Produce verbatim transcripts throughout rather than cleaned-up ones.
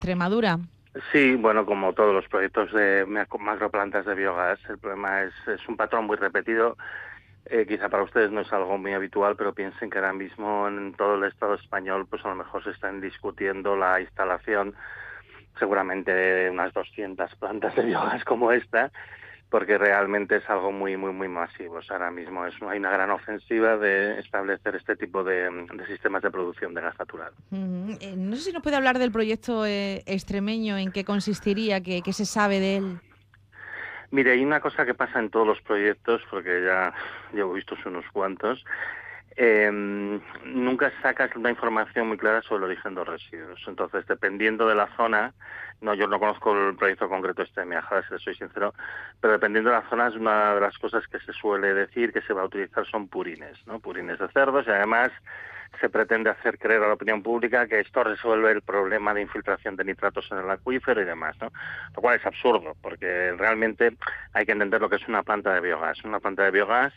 Extremadura. Sí, bueno, como todos los proyectos de macro- macroplantas de biogás, el problema es, es un patrón muy repetido. Eh, quizá para ustedes no es algo muy habitual, pero piensen que ahora mismo en todo el Estado español, pues a lo mejor se están discutiendo la instalación seguramente de unas doscientas plantas de biogás como esta, porque realmente es algo muy, muy, muy masivo. O sea, ahora mismo es, hay una gran ofensiva de establecer este tipo de, de sistemas de producción de gas natural. Ujú. Eh, no sé si nos puede hablar del proyecto eh, extremeño, en qué consistiría, qué, qué se sabe de él. Mire, hay una cosa que pasa en todos los proyectos, porque ya llevo vistos unos cuantos. Eh, nunca sacas una información muy clara sobre el origen de los residuos. Entonces, dependiendo de la zona, no, yo no conozco el proyecto concreto este de Miajadas, si les soy sincero, pero dependiendo de la zona, es una de las cosas que se suele decir que se va a utilizar son purines, ¿no? Purines de cerdos, y además se pretende hacer creer a la opinión pública que esto resuelve el problema de infiltración de nitratos en el acuífero y demás, ¿no? Lo cual es absurdo, porque realmente hay que entender lo que es una planta de biogás. Una planta de biogás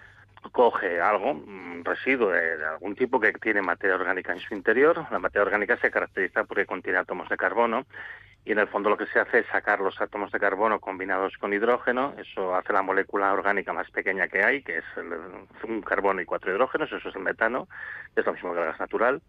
coge algo, un residuo de, de algún tipo que tiene materia orgánica en su interior. La materia orgánica se caracteriza porque contiene átomos de carbono y en el fondo lo que se hace es sacar los átomos de carbono combinados con hidrógeno. Eso hace la molécula orgánica más pequeña que hay, que es el, un carbono y cuatro hidrógenos. Eso es el metano, es lo mismo que el gas natural.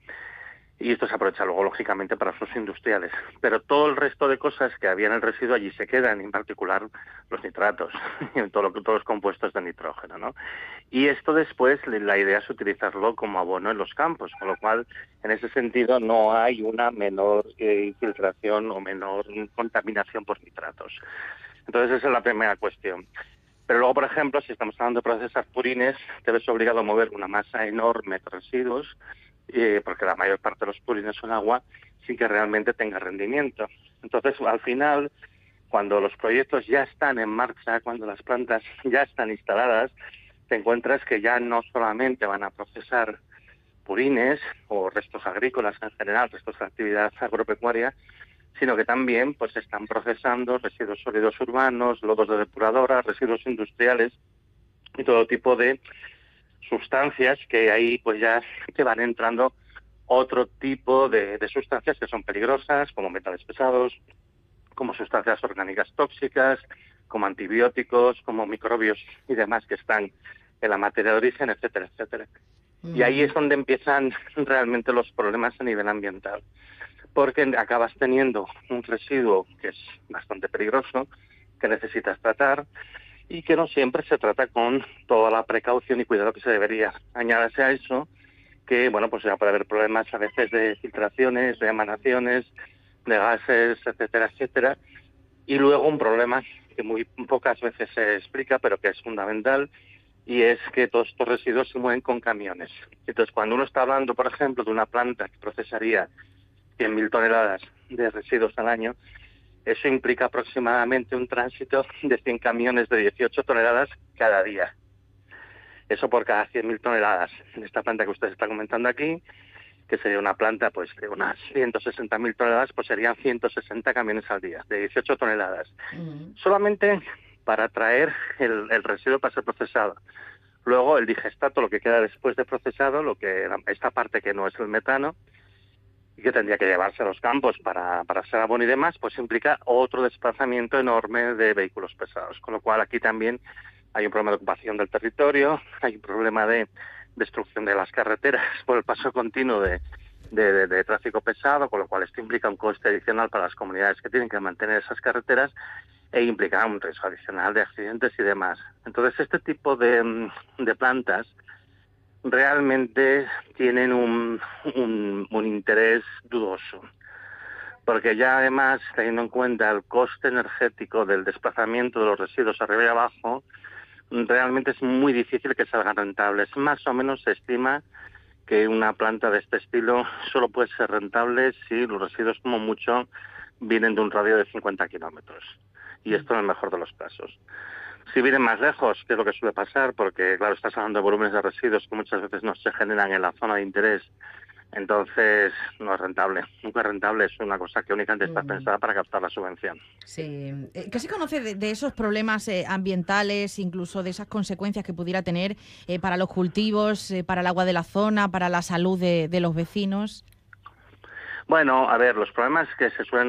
Y esto se aprovecha luego, lógicamente, para usos industriales. Pero todo el resto de cosas que había en el residuo allí se quedan, en particular los nitratos, y todo lo que, todos los compuestos de nitrógeno, ¿no? Y esto después, la idea es utilizarlo como abono en los campos, con lo cual, en ese sentido, no hay una menor eh, infiltración o menor contaminación por nitratos. Entonces, esa es la primera cuestión. Pero luego, por ejemplo, si estamos hablando de procesar purines, te ves obligado a mover una masa enorme de residuos, eh, porque la mayor parte de los purines son agua, sin que realmente tenga rendimiento. Entonces, al final, cuando los proyectos ya están en marcha, cuando las plantas ya están instaladas, te encuentras que ya no solamente van a procesar purines o restos agrícolas en general, restos de actividad agropecuaria, sino que también pues están procesando residuos sólidos urbanos, lodos de depuradora, residuos industriales y todo tipo de sustancias que ahí pues ya te van entrando otro tipo de, de sustancias que son peligrosas, como metales pesados, como sustancias orgánicas tóxicas, como antibióticos, como microbios y demás que están en la materia de origen, etcétera, etcétera. Y ahí es Ujú. donde empiezan realmente los problemas a nivel ambiental, porque acabas teniendo un residuo que es bastante peligroso, que necesitas tratar y que no siempre se trata con toda la precaución y cuidado que se debería. Añádase a eso que, bueno, pues ya puede haber problemas a veces de filtraciones, de emanaciones, de gases, etcétera, etcétera. Y luego un problema que muy pocas veces se explica, pero que es fundamental, y es que todos estos residuos se mueven con camiones. Entonces, cuando uno está hablando, por ejemplo, de una planta que procesaría cien mil toneladas de residuos al año, eso implica aproximadamente un tránsito de cien camiones de dieciocho toneladas cada día. Eso por cada cien mil toneladas. En esta planta que usted está comentando aquí, que sería una planta pues de unas ciento sesenta mil toneladas, pues serían ciento sesenta camiones al día, de dieciocho toneladas. Ujú. Solamente para traer el, el residuo para ser procesado. Luego el digestato, lo que queda después de procesado, lo que esta parte que no es el metano, y que tendría que llevarse a los campos para, para hacer abono y demás, pues implica otro desplazamiento enorme de vehículos pesados. Con lo cual aquí también hay un problema de ocupación del territorio, hay un problema de destrucción de las carreteras por el paso continuo de, de, de, de tráfico pesado, con lo cual esto implica un coste adicional para las comunidades que tienen que mantener esas carreteras e implica un riesgo adicional de accidentes y demás. Entonces, este tipo de, de plantas realmente tienen un, un, un interés dudoso, porque ya además, teniendo en cuenta el coste energético del desplazamiento de los residuos arriba y abajo, realmente es muy difícil que salgan rentables. Más o menos se estima que una planta de este estilo solo puede ser rentable si los residuos como mucho vienen de un radio de cincuenta kilómetros. Y esto en el mejor de los casos. Si vienen más lejos, que es lo que suele pasar, porque claro, estás hablando de volúmenes de residuos que muchas veces no se generan en la zona de interés, entonces no es rentable. Nunca es rentable, es una cosa que únicamente está Ujú. pensada para captar la subvención. Sí. Eh, ¿Qué se conoce de, de esos problemas eh, ambientales, incluso de esas consecuencias que pudiera tener eh, para los cultivos, eh, para el agua de la zona, para la salud de, de los vecinos? Bueno, a ver, los problemas que se suelen